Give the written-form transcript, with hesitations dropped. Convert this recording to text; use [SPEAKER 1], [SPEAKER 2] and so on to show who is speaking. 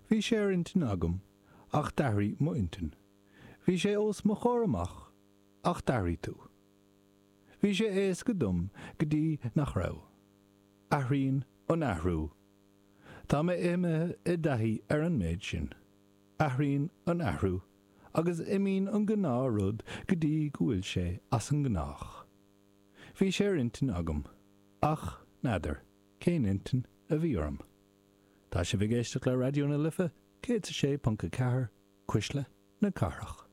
[SPEAKER 1] Bhí sé ar intin agam, ach dairí mo intin. Bhí sé os mo chóir amach, ach dairí tú. Bhí sé éas go dum go dtí nach rá. Aithríonn an aithriú. Tá mé imime I daithí ar an méid sin. Aithríonn an aithriú, agus imíonn an gná rud go dtí go bhfuil sé as an gnách. Bhí sé ar intin agam, ach nádar, cén intin a bhí orm. Tá sé bhí géisteach le radió na Lifa, 106.4 Cuisle na Carach.